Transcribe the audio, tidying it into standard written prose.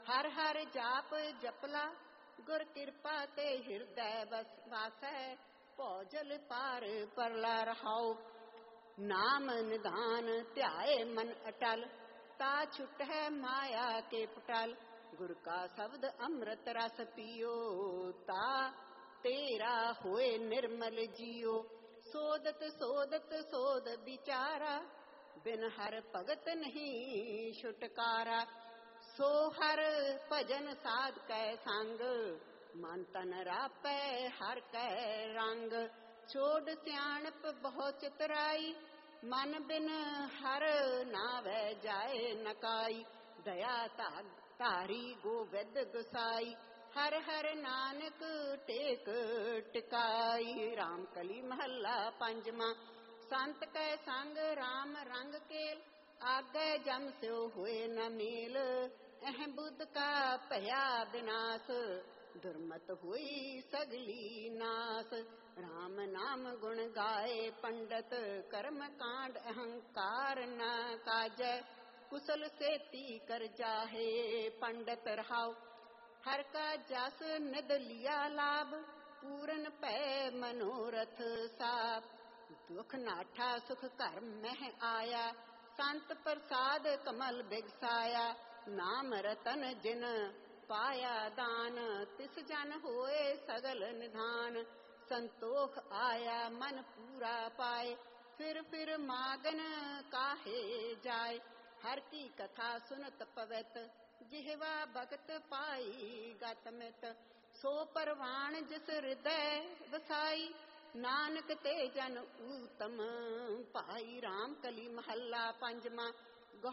हर हर जाप जपला गुर कृपा ते हृदय बस वासै भौजल पार परला रहाओ। नाम निधान ध्याए मन अटल ता छुट है माया के पटल। गुर का शब्द अमृत रस पियो ता तेरा होए निर्मल जियो। सोदत सोदत सोद विचारा बिन हर भगत नहीं छुटकारा। सो हर भजन साध कै संग मन तन रापै हर कै रंग। छोड़ सियाणप बहु चितराई मन बिन हर नावै जाए नकाई। दया धारी गोविंद गोसाई हर हर नानक टेक टिकाई। राम कली महला पंजवा। संत कै संग राम रंग केल आगे जम स्यो हुए न मेल। अह बुद्ध का भया विनाश दुर्मत हुई सगली नाश। राम नाम गुण गाए पंडित कर्म कांड अहंकार न काजै। कुशल सेती कर जाहे पंडित रहाओ। हर का जस निद लिया लाभ पूरन पै मनोरथ साप। दुख नाठा सुख घर मह आया संत प्रसाद कमल बिगसाया। नाम रतन जिन पाया दान तिस जन होए सगल निधान। संतोख आया मन पूरा पाए फिर मागन काहे जाए। हर की कथा सुनत पवित जिहवा भगत पाई गत मित। सो परवान जिस हृदय वसाई नानक ते जन उत्तम पाई। राम कली महला पंजवा।